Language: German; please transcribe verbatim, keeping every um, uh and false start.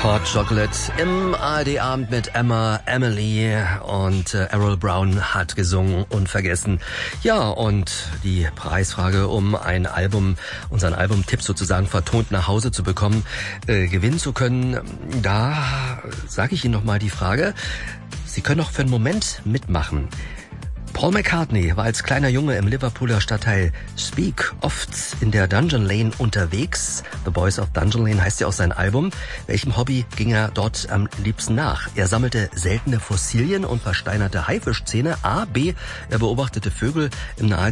Hot Chocolate im A R D-Abend mit Emma, Emily und äh, Errol Brown hat gesungen Unvergessen. Ja, und die Preisfrage, um ein Album, unseren Albumtipp sozusagen vertont nach Hause zu bekommen, äh, gewinnen zu können, da sage ich Ihnen nochmal die Frage. Sie können auch für einen Moment mitmachen. Paul McCartney war als kleiner Junge im Liverpooler Stadtteil Speke oft in der Dungeon Lane unterwegs. The Boys of Dungeon Lane heißt ja auch sein Album. Welchem Hobby ging er dort am liebsten nach? Er sammelte seltene Fossilien und versteinerte Haifischzähne. A. B. Er beobachtete Vögel im nahe